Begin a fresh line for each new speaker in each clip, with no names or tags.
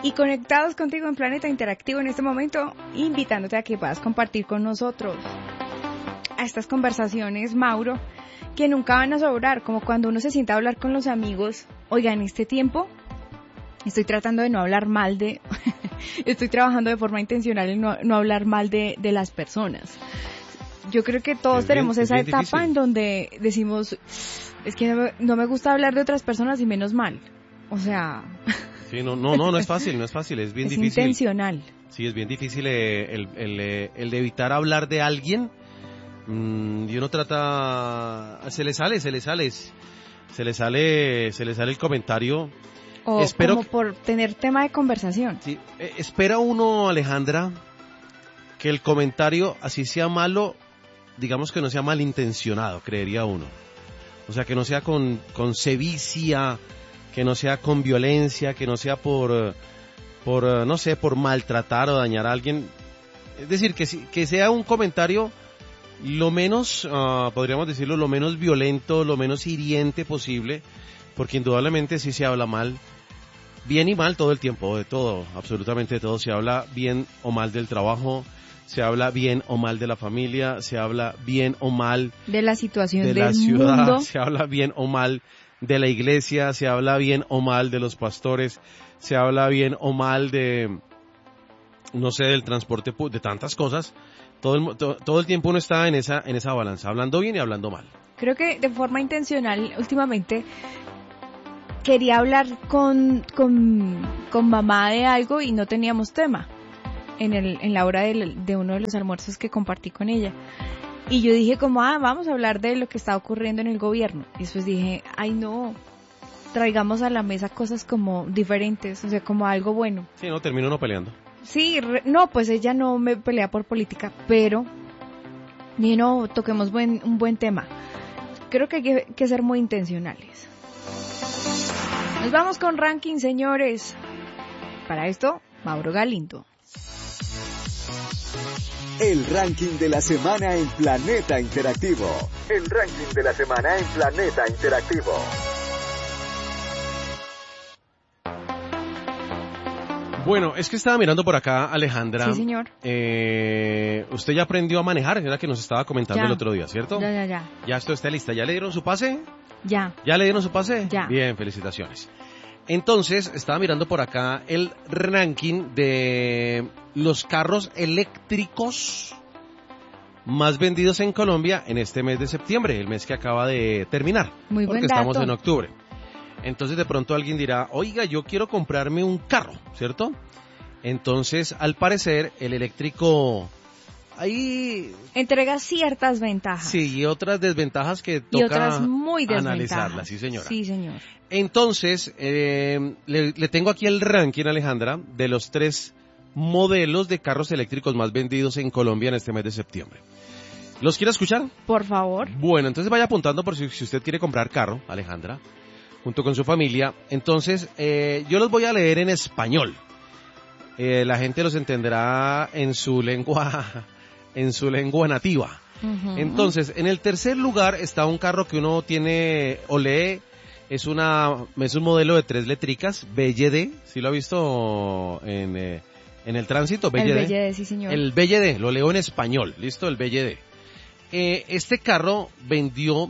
Y conectados contigo en Planeta Interactivo en este momento, invitándote a que puedas compartir con nosotros a estas conversaciones, Mauro, que nunca van a sobrar, como cuando uno se sienta a hablar con los amigos. Oiga, en este tiempo estoy tratando de no hablar mal de... estoy trabajando de forma intencional en no hablar mal de las personas. Yo creo que todos tenemos esa etapa difícil, en donde decimos, es que no me gusta hablar de otras personas y menos mal. O sea...
Sí, no es fácil, es bien difícil.
Es intencional.
Sí, es bien difícil el de evitar hablar de alguien, y uno trata, se le sale el comentario.
O como por tener tema de conversación.
Sí, espera uno, Alejandra, que el comentario, así sea malo, digamos que no sea malintencionado, creería uno. O sea, que no sea con sevicia, que no sea con violencia, que no sea por no sé, por maltratar o dañar a alguien. Es decir, que sea un comentario lo menos, podríamos decirlo, lo menos violento, lo menos hiriente posible, porque indudablemente sí se habla mal, bien y mal todo el tiempo, de todo, absolutamente de todo. Se habla bien o mal del trabajo, se habla bien o mal de la familia, se habla bien o mal
de la situación
de
del
la ciudad,
mundo.
Se habla bien o mal de la iglesia, se habla bien o mal de los pastores, se habla bien o mal de, no sé, del transporte, de tantas cosas. Todo el tiempo uno está en esa balanza, hablando bien y hablando mal.
Creo que de forma intencional, últimamente, quería hablar con mamá de algo y no teníamos tema en la hora de uno de los almuerzos que compartí con ella. Y yo dije como, vamos a hablar de lo que está ocurriendo en el gobierno. Y después dije, no, traigamos a la mesa cosas como diferentes, o sea, como algo bueno.
Sí, no, termino no peleando.
Sí, no, pues ella no me pelea por política, pero dije, no, toquemos un buen tema. Creo que hay que ser muy intencionales. Nos vamos con ranking, señores. Para esto, Mauro Galindo.
El ranking de la semana en Planeta Interactivo. El ranking de la semana en Planeta Interactivo.
Bueno, es que estaba mirando por acá, Alejandra.
Sí, señor.
Usted ya aprendió a manejar, era que nos estaba comentando el otro día, ¿cierto?
Ya.
¿Ya esto está lista? ¿Ya le dieron su pase?
Ya.
¿Ya le dieron su pase?
Ya.
Bien, felicitaciones. Entonces, estaba mirando por acá el ranking de los carros eléctricos más vendidos en Colombia en este mes de septiembre, el mes que acaba de terminar.
Muy buen
porque
dato.
Estamos en octubre. Entonces de pronto alguien dirá, oiga, yo quiero comprarme un carro, ¿cierto? Entonces, al parecer, el eléctrico ahí
entrega ciertas ventajas.
Sí, y otras desventajas que toca
y otras muy
analizarlas, sí señora.
Sí, señor.
Entonces, le tengo aquí el ranking, Alejandra, de los 3 modelos de carros eléctricos más vendidos en Colombia en este mes de septiembre. ¿Los quiere escuchar?
Por favor.
Bueno, entonces vaya apuntando por si usted quiere comprar carro, Alejandra, junto con su familia. Entonces, yo los voy a leer en español. La gente los entenderá en su lengua nativa.
Uh-huh.
Entonces, en el tercer lugar está un carro que uno tiene o lee, es un modelo de 3 letricas, BYD, ¿sí lo ha visto en el tránsito? BYD.
El BYD, sí señor.
El BYD, lo leo en español, ¿listo? El BYD. Este carro vendió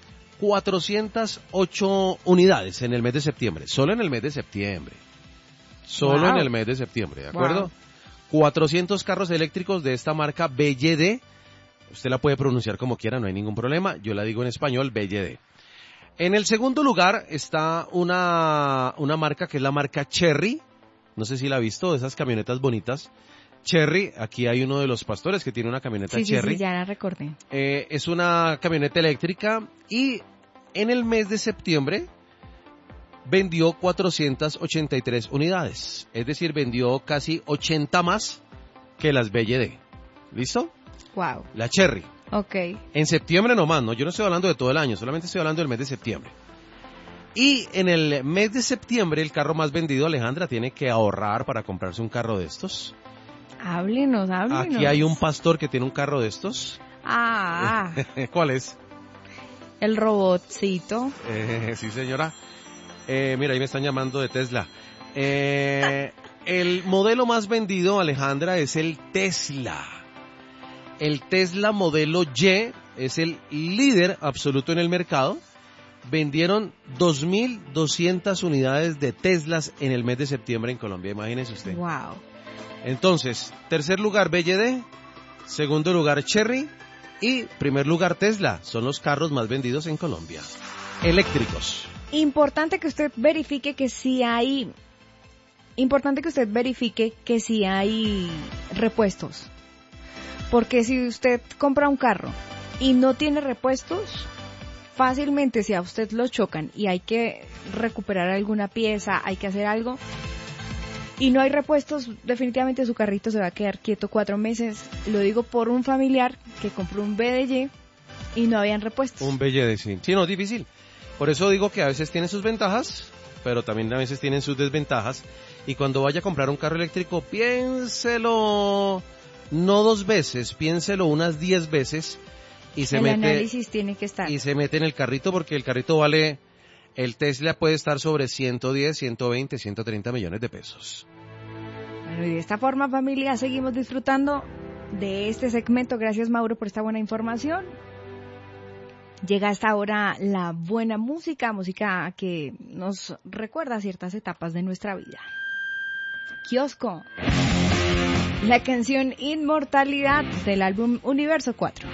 408 unidades en el mes de septiembre, solo en el mes de septiembre. Solo en el mes de septiembre, ¿de acuerdo? Wow. 400 carros eléctricos de esta marca BYD. Usted la puede pronunciar como quiera, no hay ningún problema. Yo la digo en español, BYD. En el segundo lugar está una marca que es la marca Chery. No sé si la ha visto, esas camionetas bonitas. Chery, aquí hay uno de los pastores que tiene una camioneta Chery.
Sí, ya la recordé.
Es una camioneta eléctrica y en el mes de septiembre vendió 483 unidades. Es decir, vendió casi 80 más que las BYD. ¿Listo?
Wow.
La Chery.
Ok.
En septiembre nomás, ¿no? Yo no estoy hablando de todo el año, solamente estoy hablando del mes de septiembre. Y en el mes de septiembre, el carro más vendido, Alejandra, tiene que ahorrar para comprarse un carro de estos.
Háblenos.
Aquí hay un pastor que tiene un carro de estos. ¿Cuál es?
El robotcito.
Sí, señora. Mira, ahí me están llamando de Tesla. El modelo más vendido, Alejandra, es el Tesla. El Tesla modelo Y es el líder absoluto en el mercado. Vendieron 2.200 unidades de Teslas en el mes de septiembre en Colombia, imagínese usted.
Wow.
Entonces, tercer lugar BYD, segundo lugar Chery y primer lugar Tesla. Son los carros más vendidos en Colombia, eléctricos.
Importante que usted verifique que sí hay repuestos. Porque si usted compra un carro y no tiene repuestos, fácilmente si a usted lo chocan y hay que recuperar alguna pieza, hay que hacer algo, y no hay repuestos, definitivamente su carrito se va a quedar quieto 4 meses. Lo digo por un familiar que compró un BDY y no habían repuestos.
Un BYD, sí. Sí, no, es difícil. Por eso digo que a veces tiene sus ventajas, pero también a veces tienen sus desventajas. Y cuando vaya a comprar un carro eléctrico, piénselo no 2 veces, piénselo unas 10 veces y se mete.
El análisis tiene que estar.
Y se mete en el carrito porque el carrito vale, el Tesla puede estar sobre 110, 120, 130 millones de pesos.
Bueno, y de esta forma, familia, seguimos disfrutando de este segmento. Gracias, Mauro, por esta buena información. Llega hasta ahora la buena música que nos recuerda ciertas etapas de nuestra vida. Kiosco, la canción Inmortalidad del álbum Universo 4.